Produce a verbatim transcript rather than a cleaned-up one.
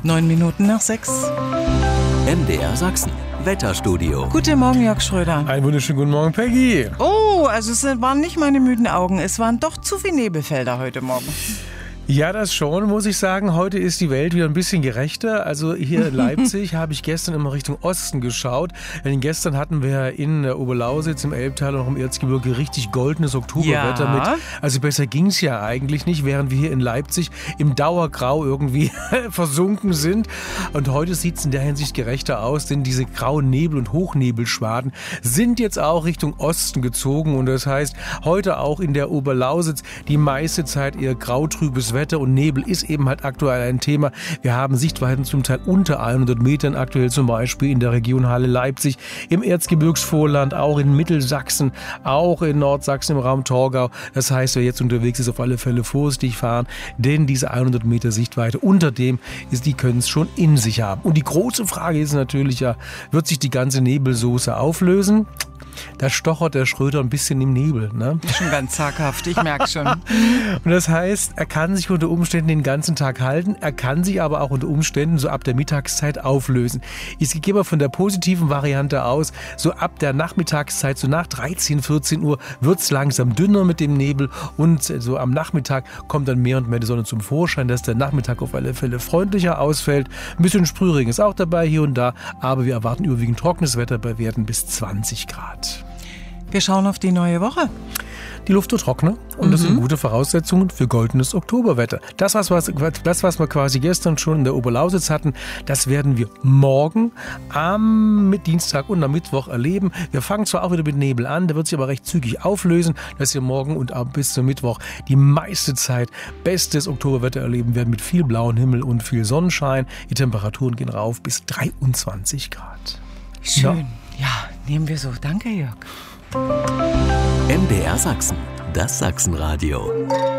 Neun Minuten nach sechs. M D R Sachsen, Wetterstudio. Guten Morgen, Jörg Schröder. Einen wunderschönen guten Morgen, Peggy. Oh, also es waren nicht meine müden Augen, es waren doch zu viele Nebelfelder heute Morgen. Ja, das schon, muss ich sagen. Heute ist die Welt wieder ein bisschen gerechter. Also hier in Leipzig habe ich gestern immer Richtung Osten geschaut. Denn gestern hatten wir in der Oberlausitz, im Elbtal und auch im Erzgebirge richtig goldenes Oktoberwetter Ja. mit. Also besser ging es ja eigentlich nicht, während wir hier in Leipzig im Dauergrau irgendwie versunken sind. Und heute sieht es in der Hinsicht gerechter aus, denn diese grauen Nebel- und Hochnebelschwaden sind jetzt auch Richtung Osten gezogen. Und das heißt, heute auch in der Oberlausitz die meiste Zeit eher grautrübes Wetter. Wetter und Nebel ist eben halt aktuell ein Thema. Wir haben Sichtweiten zum Teil unter hundert Metern, aktuell zum Beispiel in der Region Halle-Leipzig, im Erzgebirgsvorland, auch in Mittelsachsen, auch in Nordsachsen im Raum Torgau. Das heißt, wer jetzt unterwegs ist, auf alle Fälle vorsichtig fahren, denn diese hundert Meter Sichtweite unter dem ist, die können es schon in sich haben. Und die große Frage ist natürlich ja, wird sich die ganze Nebelsoße auflösen? Da stochert der Schröder ein bisschen im Nebel. Ne? Schon ganz zaghaft, ich merke schon. Und das heißt, er kann sich unter Umständen den ganzen Tag halten, er kann sich aber auch unter Umständen so ab der Mittagszeit auflösen. Ich gehe mal von der positiven Variante aus, so ab der Nachmittagszeit, so nach dreizehn, vierzehn Uhr wird es langsam dünner mit dem Nebel und so am Nachmittag kommt dann mehr und mehr die Sonne zum Vorschein, dass der Nachmittag auf alle Fälle freundlicher ausfällt. Ein bisschen Sprühregen ist auch dabei hier und da, aber wir erwarten überwiegend trockenes Wetter bei Werten bis zwanzig Grad. Wir schauen auf die neue Woche. Die Luft wird trockener und das Mhm. sind gute Voraussetzungen für goldenes Oktoberwetter. Das was, was, das, was wir quasi gestern schon in der Oberlausitz hatten, das werden wir morgen am mit Dienstag und am Mittwoch erleben. Wir fangen zwar auch wieder mit Nebel an, der wird sich aber recht zügig auflösen, dass wir morgen und ab bis zum Mittwoch die meiste Zeit bestes Oktoberwetter erleben werden mit viel blauem Himmel und viel Sonnenschein. Die Temperaturen gehen rauf bis dreiundzwanzig Grad. Schön. Ja, ja, nehmen wir so. Danke, Jörg. M D R Sachsen, das Sachsenradio.